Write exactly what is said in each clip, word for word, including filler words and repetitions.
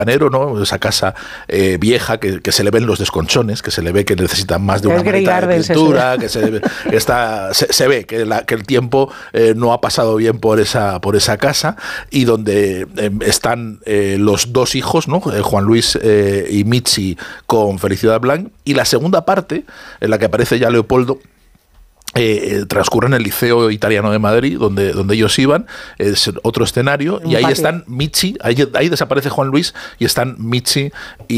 ¿no? Esa casa eh, vieja que, que se le ven los desconchones, que se le ve que necesita más de una maneta de pintura, que se, está, se, se ve que, la, que el tiempo eh, no ha pasado bien por esa, por esa casa, y donde eh, están eh, los dos hijos, ¿no? Eh, Juan Luis eh, y Michi con Felicidad Blanc, y la segunda parte, en la que aparece ya Leopoldo, Eh, transcurre en el Liceo Italiano de Madrid, donde, donde ellos iban, es otro escenario, y ahí patio. están Michi, ahí, ahí desaparece Juan Luis, y están Michi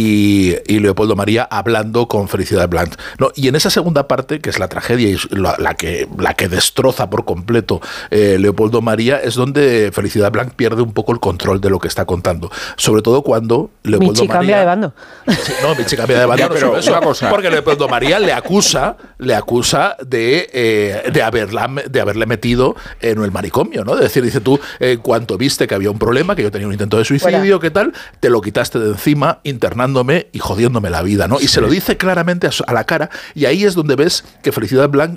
y, y Leopoldo María hablando con Felicidad Blanc, ¿no? Y en esa segunda parte, que es la tragedia y la, la, que, la que destroza por completo eh, Leopoldo María, es donde Felicidad Blanc pierde un poco el control de lo que está contando, sobre todo cuando Leopoldo Michi María... cambia de bando. Sí, no, Michi cambia de bando, no solo eso, porque Leopoldo María le acusa, le acusa de... Eh, de, haberla, de haberle metido en el manicomio, ¿no? De decir, dice tú, en eh, cuanto viste que había un problema, que yo tenía un intento de suicidio, ¿qué tal? Te lo quitaste de encima, internándome y jodiéndome la vida, ¿no? Y sí. se lo dice claramente a, a la cara, y ahí es donde ves que Felicidad Blanc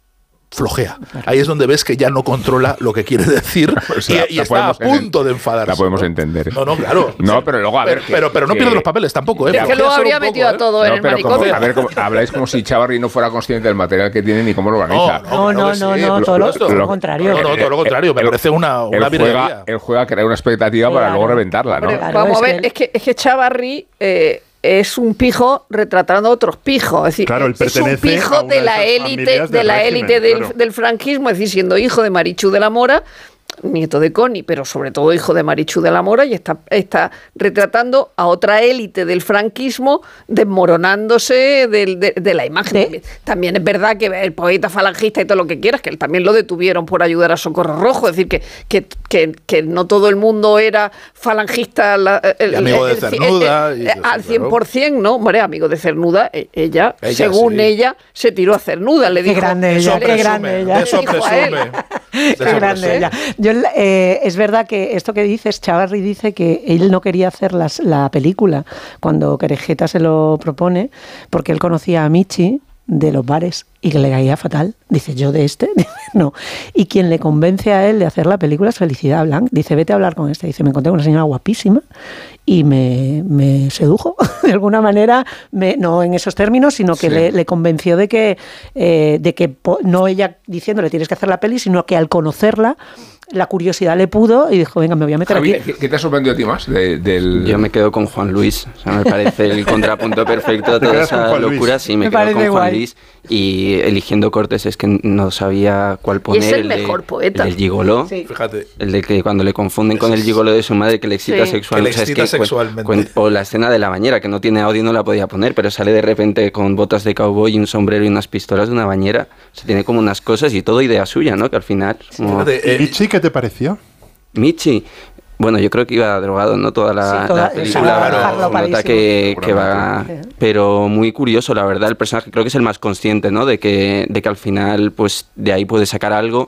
flojea. Ahí es donde ves que ya no controla lo que quiere decir pues y, la, y la está a punto de enfadarse. La podemos ¿no? entender. No, no, claro. No, pero luego, a ver... Pero, que, pero, pero no que, pierde los papeles tampoco, ¿eh? Es que luego habría metido poco, a todo ¿eh? en no, el manicomio. Como, a ver, como, habláis como si Chavarri no fuera consciente del material que tiene ni cómo lo organiza. No, no, no, no, sí, no todo, lo, todo lo contrario. No, no, todo lo contrario. Me parece una, una él juega, él juega a crear una expectativa claro. para luego reventarla, ¿no? Claro, vamos a ver, es que, es que Chavarri... Eh, es un pijo retratando a otros pijos, es decir, claro, es un pijo de la élite de la élite del, claro. del franquismo, es decir, siendo hijo de Marichu de la Mora, nieto de Connie, pero sobre todo hijo de Marichu de la Mora, y está, está retratando a otra élite del franquismo desmoronándose de, de, de la imagen. ¿Sí? También es verdad que el poeta falangista y todo lo que quieras, que él también lo detuvieron por ayudar a Socorro Rojo, es decir, que, que, que, que no todo el mundo era falangista la, el, amigo el, de Cernuda el, el, el, al cien por ciento, ¿no? Hombre, amigo de Cernuda, ella, ella según sí. ella, se tiró a Cernuda, le dijo... Qué grande ella, qué grande ella. Eso presume. Qué grande ella. Yo, eh, es verdad que esto que dices, Chavarri dice que él no quería hacer las, la película cuando Querejeta se lo propone, porque él conocía a Michi de los bares y que le caía fatal. Dice, ¿yo de este? No. Y quien le convence a él de hacer la película es Felicidad Blanc. Dice, vete a hablar con este. Dice, me encontré con una señora guapísima y me, me sedujo. De alguna manera, me, no en esos términos, sino que sí. le, le convenció de que, eh, de que no ella diciéndole tienes que hacer la peli, sino que al conocerla, la curiosidad le pudo y dijo, venga, me voy a meter Javi, aquí. ¿Qué te ha sorprendido a ti más? De, del... Yo me quedo con Juan Luis. O sea, me parece el contrapunto perfecto a toda esa locura. Sí, me, me quedo con Juan guay. Luis. Y eligiendo cortes es que no sabía cuál poner. Y es el, el mejor de, poeta. El del gigoló. Sí. Fíjate. El de que cuando le confunden con el gigoló de su madre que le excita sí. sexualmente. Que le excita o sea, es que, sexualmente. Cuen, o la escena de la bañera, que no tiene audio, no la podía poner, pero sale de repente con botas de cowboy y un sombrero y unas pistolas de una bañera. O sea, tiene como unas cosas y todo idea suya, ¿no? Que al final... Como... Fíjate, eh, ¿Michi qué te pareció? Michi... Bueno, yo creo que iba drogado, ¿no? Toda la, sí, toda, la película claro, nota que, que va... Pero muy curioso, la verdad, el personaje creo que es el más consciente, ¿no? De que, de que al final, pues, de ahí puede sacar algo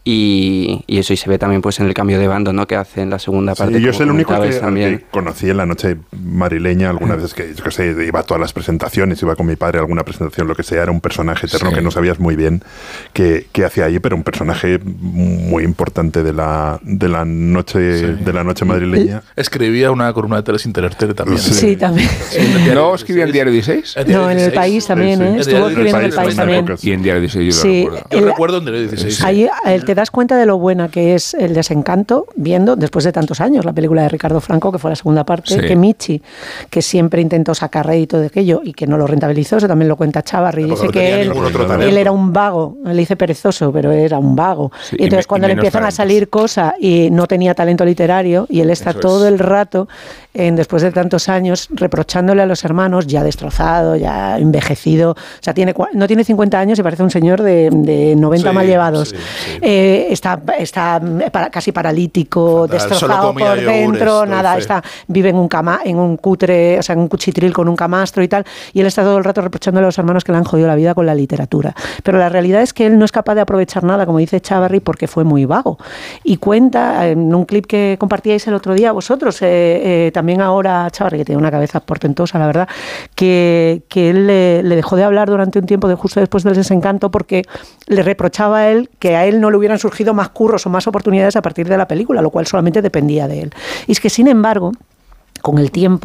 y, y eso, y se ve también, pues, en el cambio de bando, ¿no? Que hace en la segunda parte. Sí, yo soy el único que, que conocí en la noche madrileña algunas veces que, yo que sé, iba a todas las presentaciones, iba con mi padre a alguna presentación, lo que sea, era un personaje eterno sí. que no sabías muy bien qué, qué hacía allí, pero un personaje muy importante de la, de la noche sí. de la noche madrileña. Escribía una columna de Teles Intererte también. Sí, sí también. ¿No escribía en Diario dieciséis? No, en El País también, ¿eh? Estuvo escribiendo en El País también. Y en Diario dieciséis yo sí, lo recuerdo. Yo recuerdo en Diario dieciséis. Ahí te das cuenta de lo buena que es El Desencanto, viendo, después de tantos años, la película de Ricardo Franco, que fue la segunda parte, sí. que Michi, que siempre intentó sacar rédito de aquello y que no lo rentabilizó, eso también lo cuenta Chavarri, dice no que él, él era un vago, le dice perezoso, pero era un vago. Sí, y entonces y cuando le empiezan talentos. a salir cosas y no tenía talento literario, y él está eso todo es. el rato, en, después de tantos años, reprochándole a los hermanos, ya destrozado, ya envejecido, o sea, tiene, no tiene cincuenta años y parece un señor de, de noventa sí, mal llevados. Sí, sí. Eh, está está para, casi paralítico, Fatal, destrozado por dentro, nada, está, vive en un cama, en un cutre, o sea, en un cuchitril con un camastro y tal, y él está todo el rato reprochándole a los hermanos que le han jodido la vida con la literatura. Pero la realidad es que él no es capaz de aprovechar nada, como dice Chavarri, porque fue muy vago. Y cuenta, en un clip que compartíais el otro día vosotros, eh, eh, también ahora Chavarri, que tiene una cabeza portentosa, la verdad, que, que él le, le dejó de hablar durante un tiempo de justo después del Desencanto porque le reprochaba a él que a él no le hubieran surgido más curros o más oportunidades a partir de la película, lo cual solamente dependía de él. Y es que, sin embargo, con el tiempo,